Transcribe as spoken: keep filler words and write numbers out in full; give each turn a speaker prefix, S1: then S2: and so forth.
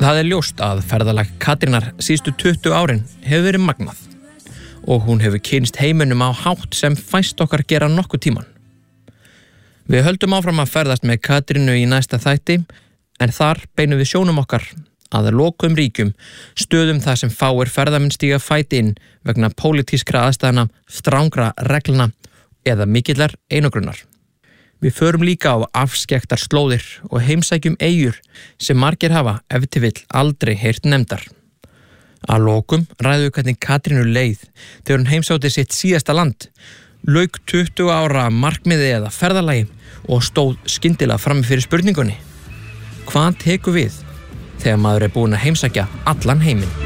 S1: Það er ljóst að ferðalag Katrínar síðustu tuttugu árin hefur verið magnað og hún hefur kynnst heiminum á hátt sem fæst okkar gera nokkuð tíman. Við höldum áfram að ferðast með Katrínu í næsta þætti en þar beinum við sjónum okkar að lokum ríkjum, stöðum það sem fáir ferðamenn stíga fæti inn vegna pólitískra aðstæðna, strangra reglna eða mikillar einogrunnar. Við förum líka á afskekktar slóðir og heimsækjum eyjur sem margir hafa ef til vill aldrei heyrt nefndar. Að lokum ræðum við hvernig Katrínu leið þegar hún heimsótti sitt síðasta land, lauk tuttugu ára markmiði eða ferðalagi og stóð skyndilega frammi fyrir spurningunni: hvað tekur við þegar maður er búinn að heimsækja allan heiminn?